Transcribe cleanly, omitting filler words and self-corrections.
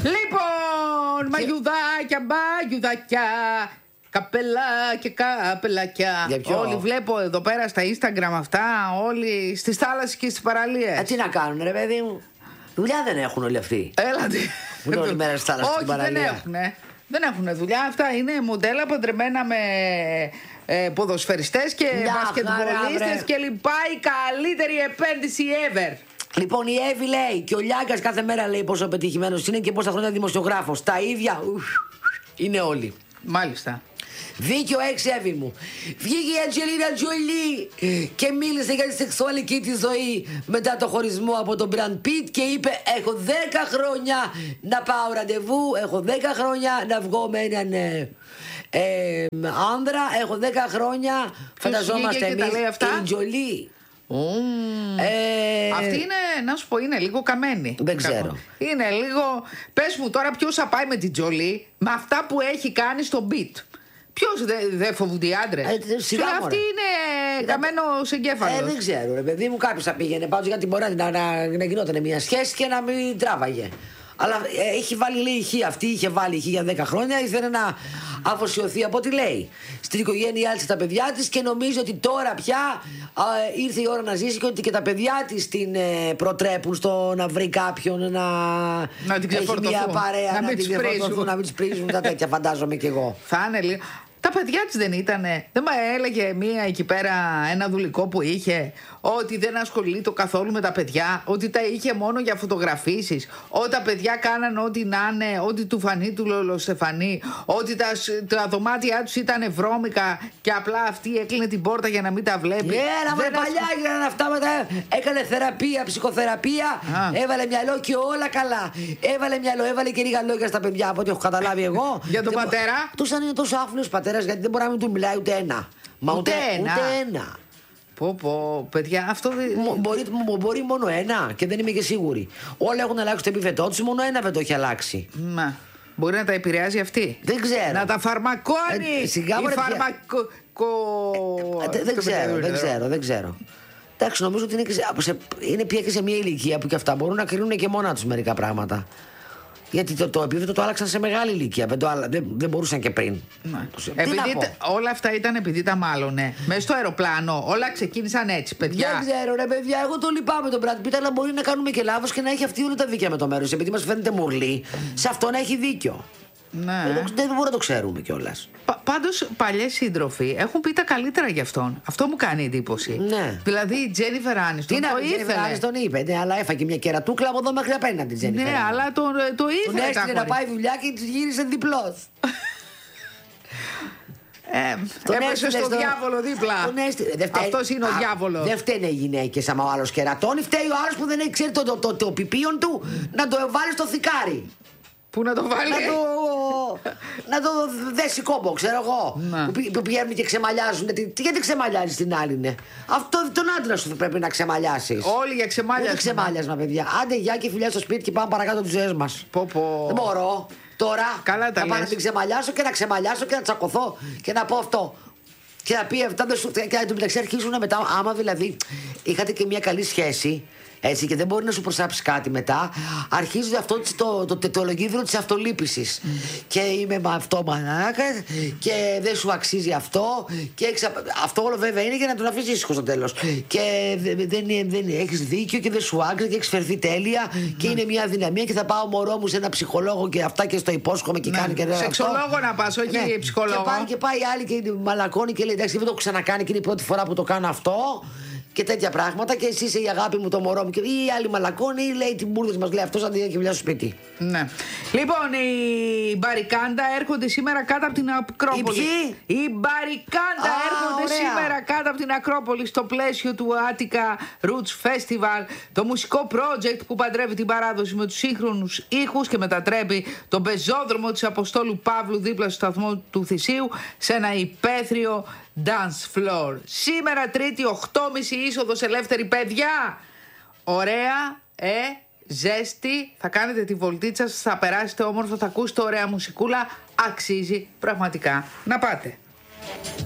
Λοιπόν, μαγιουδάκια, μπαγιουδάκια, καπελάκια, καπελάκια. Όλοι βλέπω εδώ πέρα στα Instagram αυτά, όλοι στις θάλασσες και στις παραλίες. Τι να κάνουν, ρε παιδί μου. Δουλειά δεν έχουν όλοι αυτοί. Έλατε. Που είναι όλη μέρα στη θάλασσα στην παραλία. Δεν έχουν. Δεν έχουν δουλειά. Αυτά είναι μοντέλα παντρεμένα με ποδοσφαιριστές και μπασκετμπολίστες και λοιπά. Η καλύτερη επένδυση ever. Λοιπόν, η Εύη λέει και ο Λιάγκας κάθε μέρα λέει πόσο πετυχημένος είναι και πόσα χρόνια δημοσιογράφος. Τα ίδια είναι όλοι. Μάλιστα. Δίκιο έχεις, Εύη μου. Βγήκε η Αντζελίνα Τζολί και μίλησε για τη σεξουαλική της ζωή μετά το χωρισμό από τον Μπραντ Πιτ και είπε: έχω 10 χρόνια να πάω ραντεβού, έχω 10 χρόνια να βγω με έναν άνδρα, έχω 10 χρόνια. Φανταζόμαστε εμείς η Τζολί. Αυτή είναι, να σου πω, είναι λίγο καμένη. Δεν ξέρω. Είναι λίγο. Πες μου τώρα, ποιος θα πάει με την Τζολί με αυτά που έχει κάνει στο beat. Ποιος δεν φοβούνται οι άντρες. Αυτή είναι καμένος εγκέφαλος. Δεν ξέρω, ρε παιδί μου, κάποιος θα πήγαινε πάντως γιατί μπορεί να γινόταν μια σχέση και να μην τράβαγε. Αλλά έχει βάλει, λέει, ηχή. Αυτή είχε βάλει ηχή για 10 χρόνια. Ήθελε να αφοσιωθεί από ό,τι λέει στην οικογένειά της, τα παιδιά της, και νομίζει ότι τώρα πια ήρθε η ώρα να ζήσει και ότι και τα παιδιά της την προτρέπουν στο να βρει κάποιον να την έχει μια παρέα, να μην τις πρίζουν τα τέτοια, φαντάζομαι κι εγώ. Θα είναι λίγο. Τα παιδιά της δεν ήτανε. Δεν μου έλεγε μία εκεί πέρα, ένα δουλικό που είχε, ότι δεν ασχολείται καθόλου με τα παιδιά, ότι τα είχε μόνο για φωτογραφίσεις, ότι τα παιδιά κάνανε ό,τι να είναι, ό,τι του φανεί του Λολοστεφανή, ότι τα δωμάτια τους ήταν βρώμικα και απλά αυτή έκλεινε την πόρτα για να μην τα βλέπει. Παλιά έγιναν αυτά μετά. Έκανε θεραπεία, ψυχοθεραπεία, έβαλε μυαλό και όλα καλά. Έβαλε και λίγα λόγια στα παιδιά από ό,τι έχω καταλάβει εγώ. Για τον πατέρα. Τους αν είναι τόσο άφηνος πατέρα, γιατί δεν μπορεί να μην του μιλάει ούτε ένα. Μα ούτε ένα. Πω, παιδιά, αυτό δεν. Μπορεί μόνο ένα και δεν είμαι και σίγουρη. Όλα έχουν αλλάξει το επίθετό τους, μόνο ένα δεν το έχει αλλάξει. Μα. Μπορεί να τα επηρεάζει αυτή. Δεν ξέρω. Να τα φαρμακώνει. Δεν ξέρω. Εντάξει, νομίζω ότι είναι πια και σε μια ηλικία που και αυτά μπορούν να κρίνουν και μόνα τους μερικά πράγματα. Γιατί το επίθετο το άλλαξαν σε μεγάλη ηλικία. Δεν μπορούσαν και πριν. Όλα αυτά ήταν επειδή τα μάλλονε. Μέσα στο αεροπλάνο όλα ξεκίνησαν έτσι, παιδιά. Δεν ξέρω, ρε παιδιά, εγώ το λυπάμαι τον Brad Pitt, αλλά μπορεί να κάνουμε και λάθος και να έχει αυτή όλα τα δίκαια με το μέρος. Επειδή μας φαίνεται μουρλή, σε αυτό να έχει δίκιο. Ναι. Δεν μπορούμε να το ξέρουμε κιόλας. Πάντως, παλιές σύντροφοι έχουν πει τα καλύτερα γι' αυτόν. Αυτό μου κάνει εντύπωση. Ναι. Δηλαδή η Τζένιφερ Άνιστον το ήθελε. Η Τζένιφερ Άνιστον είπε, ναι, αλλά έφαγε μια κερατούκλα από εδώ μέχρι απέναντι. Τζένιφερ. Ναι, αλλά το ήθελε. Τον έστειλε να πάει δουλειά και τη γύρισε διπλός. Έπεσε στο διάβολο δίπλα. Αυτός είναι ο διάβολος. Δεν φταίνε οι γυναίκες άμα ο άλλος κερατώνει. Φταίει ο άλλος που δεν ξέρει το πιπίον του να το βάλει στο θικάρι. Πού να το βάλει? Να το δέσει κόμπο, ξέρω εγώ. Που πηγαίνουν και ξεμαλιάζουν. Γιατί ξεμαλιάζεις την άλλη, ναι. Αυτό τον άντρα σου πρέπει να ξεμαλιάσεις. Όλοι για ξεμάλιασμα. Όχι ξεμάλιασμα, παιδιά. Άντε, γεια και φιλιά στο σπίτι και πάμε παρακάτω τις ζωές μας. Δεν μπορώ. Τώρα καλά θα πάω να την ξεμαλιάσω και να ξεμαλιάσω και να τσακωθώ και να πω αυτό. Και να πει αυτά. Και να του μεταξύ αρχίζουν μετά. Άμα δηλαδή είχατε και μια καλή σχέση. Έτσι, και δεν μπορεί να σου προσάψει κάτι μετά. Αρχίζει αυτό το τετολογίδρο της αυτολύπησης. Και είμαι με αυτό μαλάκα και δεν σου αξίζει αυτό. Και αυτό όλο βέβαια είναι για να τον αφήσει ήσυχο στο τέλος. Και δεν έχεις δίκιο και δεν σου άξιζε και έχεις φερθεί τέλεια. Και είναι μια αδυναμία και θα πάω μωρό μου σε ένα ψυχολόγο και αυτά και στο υπόσχομαι και κάνει και σεξολόγο να πας, όχι ψυχολόγο. Και πάει άλλη και μαλακώνει και λέει εντάξει, δεν το έχω ξανακάνει και είναι η πρώτη φορά που το κάνω αυτό. Και τέτοια πράγματα και εσύ είσαι η αγάπη μου, το μωρό μου. Και η άλλη μαλακώνει ή λέει την μπουρδες μας, λέει αυτός αντί και μιλιά στο σπίτι. Ναι. Λοιπόν, οι Μπαρικάντα έρχονται σήμερα κάτω από την Ακρόπολη. Οι Μπαρικάντα έρχονται σήμερα κάτω από την Ακρόπολη στο πλαίσιο του Attica Roots Festival. Το μουσικό project που παντρεύει την παράδοση με τους σύγχρονους ήχους και μετατρέπει τον πεζόδρομο της Αποστόλου Παύλου δίπλα στο σταθμό του Θησίου σε ένα υπαίθριο dance floor. Σήμερα Τρίτη 8.30 είσοδος ελεύθερη, παιδιά. Ωραία, ζέστη. Θα κάνετε τη βολτίτσα σας, θα περάσετε όμορφα, θα ακούσετε ωραία μουσικούλα. Αξίζει πραγματικά να πάτε.